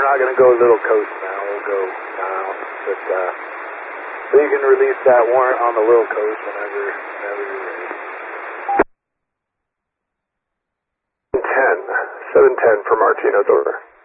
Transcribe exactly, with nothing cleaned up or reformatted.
not going to go little coast now. We'll go now. But, uh, so you can release that warrant on the little coast whenever, whenever you're ready. ten, seven ten for Martino's over.